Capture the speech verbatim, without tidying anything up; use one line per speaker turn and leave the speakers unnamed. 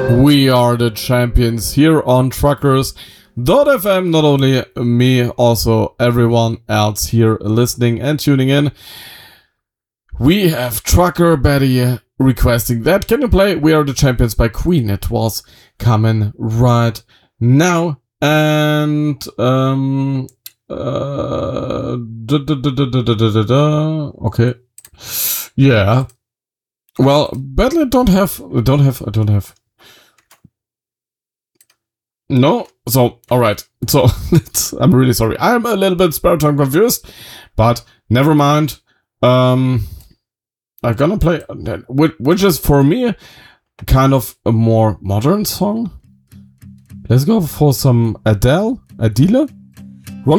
We are the champions here on Truckers dot f m. Not only me, also everyone else here listening and tuning in. We have Trucker Betty requesting that. Can you play We Are the Champions by Queen? It was coming right now. And, um, uh, da, da, da, da, da, da, da, da. Okay. Yeah. Well, badly don't have, don't have, I don't have. No? So, alright. So, I'm really sorry. I'm a little bit Spiritomb confused, but never mind. Um, I'm gonna play, which is for me kind of a more modern song. Let's go for some Adele. Adele?